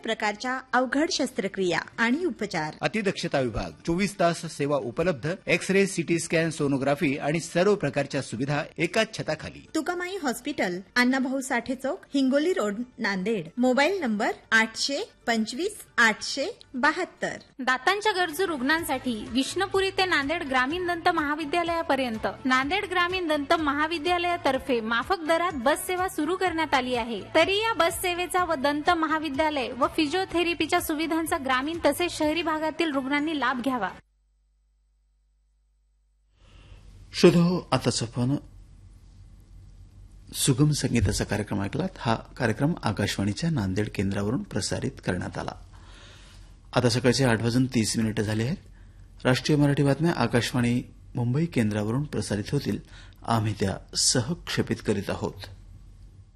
प्रकारच्या अवघड शस्त्रक्रिया आणि उपचार. अतिदक्षता विभाग, 24 तास सेवा उपलब्ध, एक्स-रे, सीटी स्कॅन, सोनोग्राफी आणि सर्व प्रकारच्या सुविधा एकाच छताखाली. तुकामाई हॉस्पिटल, अण्णाभाऊ साठे चौक, Hingoli road, Nanded. Mobile number 825-872. दातांच्या गरजू रुग्णांसाठी विष्णुपुरी ते नांदेड ग्रामीण दंत महाविद्यालयापर्यंत नांदेड ग्रामीण दंत महाविद्यालयातर्फे माफक दरात बस सेवा सुरू करण्यात आली आहे. तरी या बस सेवेचा व दंत महाविद्यालय व फिजिओथेरपीच्या सुविधांचा ग्रामीण तसेच शहरी भागातील रुग्णांनी लाभ घ्यावा. शोधो आताच आपण सुगम संगीताचा कार्यक्रम ऐकलात. हा कार्यक्रम आकाशवाणीच्या नांदेड केंद्रावरून प्रसारित करण्यात आला. आता सकाळचे 8:30 झाले आहेत. राष्ट्रीय मराठी बातम्या आकाशवाणी मुंबई केंद्रावरून प्रसारित होतील. आम्ही त्या सहक्षेपित करीत आहोत.